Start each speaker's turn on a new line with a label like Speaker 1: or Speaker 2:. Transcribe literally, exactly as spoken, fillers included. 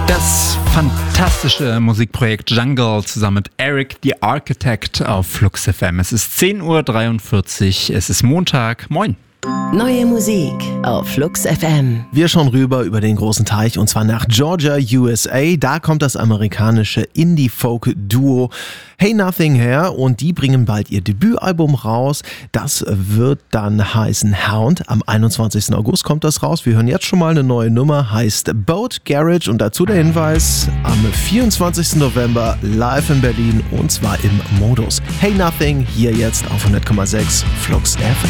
Speaker 1: Das fantastische Musikprojekt Jungle zusammen mit Eric the Architect auf Flux F M. Es ist zehn Uhr dreiundvierzig, es ist Montag. Moin.
Speaker 2: Neue Musik auf Flux F M.
Speaker 3: Wir schauen rüber über den großen Teich und zwar nach Georgia, U S A. Da kommt das amerikanische Indie-Folk-Duo Hey Nothing her und die bringen bald ihr Debütalbum raus. Das wird dann heißen Hound. Am einundzwanzigsten August kommt das raus. Wir hören jetzt schon mal eine neue Nummer, heißt Boat Garage und dazu der Hinweis, am vierundzwanzigsten November live in Berlin und zwar im Modus. Hey Nothing, hier jetzt auf hundert Komma sechs Flux F M.